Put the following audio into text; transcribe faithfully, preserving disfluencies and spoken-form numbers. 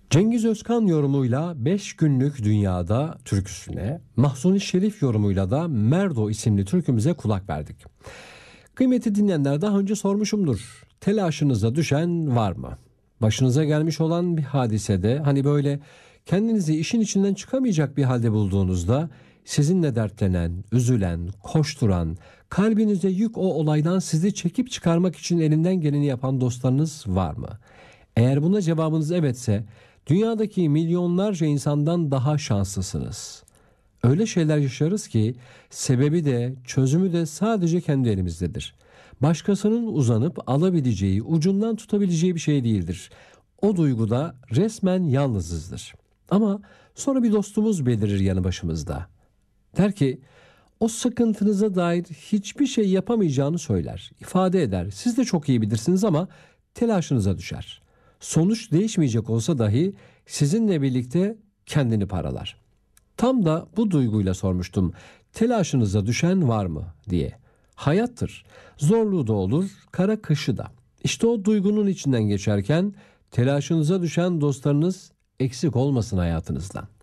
Cengiz Özkan yorumuyla Beş Günlük Dünyada türküsüne, Mahzuni Şerif yorumuyla da Merdo isimli türkümüze kulak verdik. Kıymeti dinleyenler, daha önce sormuşumdur. Telaşınıza düşen var mı? Başınıza gelmiş olan bir hadisede, hani böyle kendinizi işin içinden çıkamayacak bir halde bulduğunuzda sizinle dertlenen, üzülen, koşturan, kalbinize yük o olaydan sizi çekip çıkarmak için elinden geleni yapan dostlarınız var mı? Eğer buna cevabınız evetse, dünyadaki milyonlarca insandan daha şanslısınız. Öyle şeyler yaşarız ki sebebi de çözümü de sadece kendi elimizdedir. Başkasının uzanıp alabileceği, ucundan tutabileceği bir şey değildir. O duyguda resmen yalnızızdır. Ama sonra bir dostumuz belirir yanı başımızda. Der ki, o sıkıntınıza dair hiçbir şey yapamayacağını söyler, ifade eder. Siz de çok iyi bilirsiniz ama telaşınıza düşer. Sonuç değişmeyecek olsa dahi sizinle birlikte kendini paralar. Tam da bu duyguyla sormuştum. Telaşınıza düşen var mı diye. Hayattır. Zorluğu da olur, kara kışı da. İşte o duygunun içinden geçerken telaşınıza düşen dostlarınız eksik olmasın hayatınızdan.